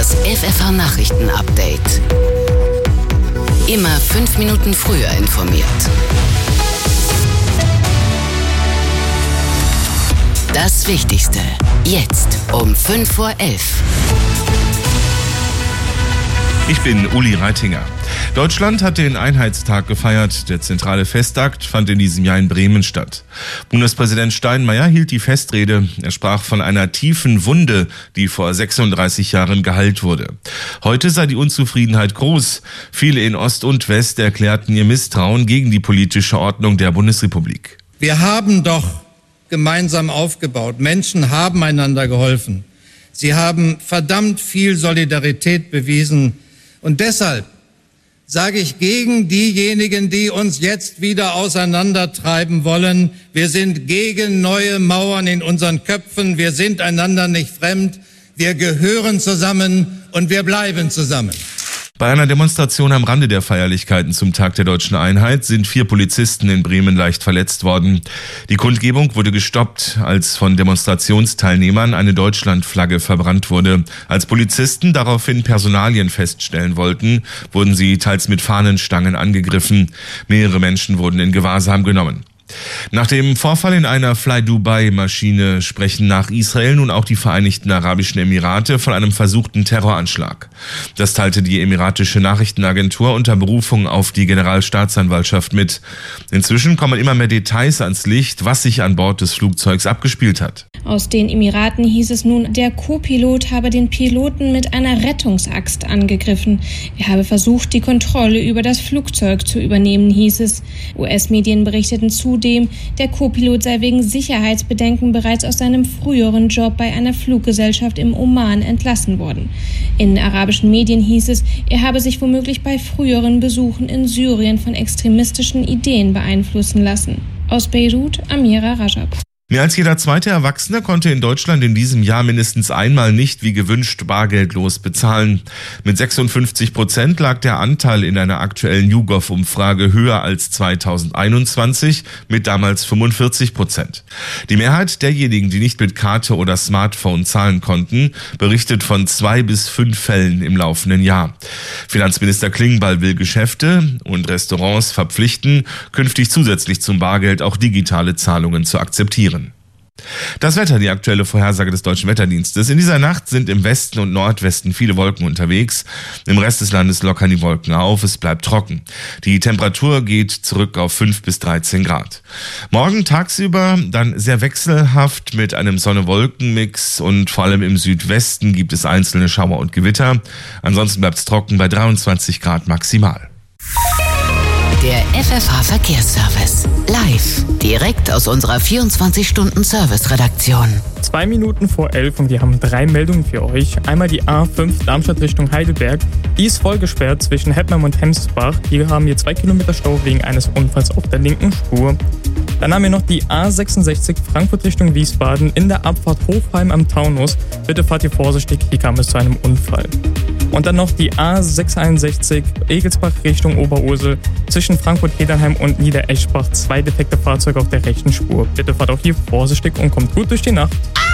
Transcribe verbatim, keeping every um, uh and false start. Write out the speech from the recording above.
Das F F H-Nachrichten-Update. Immer fünf Minuten früher informiert. Das Wichtigste. Jetzt um fünf vor elf. Ich bin Uli Reitinger. Deutschland hat den Einheitstag gefeiert. Der zentrale Festakt fand in diesem Jahr in Bremen statt. Bundespräsident Steinmeier hielt die Festrede. Er sprach von einer tiefen Wunde, die vor sechsunddreißig Jahren geheilt wurde. Heute sei die Unzufriedenheit groß. Viele in Ost und West erklärten ihr Misstrauen gegen die politische Ordnung der Bundesrepublik. Wir haben doch gemeinsam aufgebaut. Menschen haben einander geholfen. Sie haben verdammt viel Solidarität bewiesen. Und deshalb sage ich gegen diejenigen, die uns jetzt wieder auseinandertreiben wollen: Wir sind gegen neue Mauern in unseren Köpfen. Wir sind einander nicht fremd. Wir gehören zusammen und wir bleiben zusammen. Bei einer Demonstration am Rande der Feierlichkeiten zum Tag der Deutschen Einheit sind vier Polizisten in Bremen leicht verletzt worden. Die Kundgebung wurde gestoppt, als von Demonstrationsteilnehmern eine Deutschlandflagge verbrannt wurde. Als Polizisten daraufhin Personalien feststellen wollten, wurden sie teils mit Fahnenstangen angegriffen. Mehrere Menschen wurden in Gewahrsam genommen. Nach dem Vorfall in einer Fly-Dubai-Maschine sprechen nach Israel nun auch die Vereinigten Arabischen Emirate von einem versuchten Terroranschlag. Das teilte die emiratische Nachrichtenagentur unter Berufung auf die Generalstaatsanwaltschaft mit. Inzwischen kommen immer mehr Details ans Licht, was sich an Bord des Flugzeugs abgespielt hat. Aus den Emiraten hieß es nun, der Co-Pilot habe den Piloten mit einer Rettungsaxt angegriffen. Er habe versucht, die Kontrolle über das Flugzeug zu übernehmen, hieß es. U S-Medien berichteten zudem, der Co-Pilot sei wegen Sicherheitsbedenken bereits aus seinem früheren Job bei einer Fluggesellschaft im Oman entlassen worden. In arabischen Medien hieß es, er habe sich womöglich bei früheren Besuchen in Syrien von extremistischen Ideen beeinflussen lassen. Aus Beirut, Amira Rajab. Mehr als jeder zweite Erwachsene konnte in Deutschland in diesem Jahr mindestens einmal nicht wie gewünscht bargeldlos bezahlen. Mit sechsundfünfzig Prozent lag der Anteil in einer aktuellen YouGov-Umfrage höher als zweitausendeinundzwanzig mit damals fünfundvierzig Prozent. Die Mehrheit derjenigen, die nicht mit Karte oder Smartphone zahlen konnten, berichtet von zwei bis fünf Fällen im laufenden Jahr. Finanzminister Klingbeil will Geschäfte und Restaurants verpflichten, künftig zusätzlich zum Bargeld auch digitale Zahlungen zu akzeptieren. Das Wetter, die aktuelle Vorhersage des Deutschen Wetterdienstes. In dieser Nacht sind im Westen und Nordwesten viele Wolken unterwegs. Im Rest des Landes lockern die Wolken auf, es bleibt trocken. Die Temperatur geht zurück auf fünf bis dreizehn Grad. Morgen tagsüber dann sehr wechselhaft mit einem Sonne-Wolken-Mix und vor allem im Südwesten gibt es einzelne Schauer und Gewitter. Ansonsten bleibt es trocken bei dreiundzwanzig Grad maximal. Der F F H-Verkehrsservice. Live. Direkt aus unserer vierundzwanzig-Stunden-Service-Redaktion. Zwei Minuten vor elf und wir haben drei Meldungen für euch. Einmal die A fünf Darmstadt Richtung Heidelberg. Die ist voll gesperrt zwischen Hettmam und Hemsbach. Hier haben wir zwei Kilometer Stau wegen eines Unfalls auf der linken Spur. Dann haben wir noch die A sechsundsechzig Frankfurt Richtung Wiesbaden in der Abfahrt Hofheim am Taunus. Bitte fahrt ihr vorsichtig, hier kam es zu einem Unfall. Und dann noch die A sechshunderteinundsechzig Egelsbach Richtung Oberursel zwischen Frankfurt-Hedernheim und Niedereschbach. Zwei defekte Fahrzeuge auf der rechten Spur. Bitte fahrt auch hier vorsichtig und kommt gut durch die Nacht.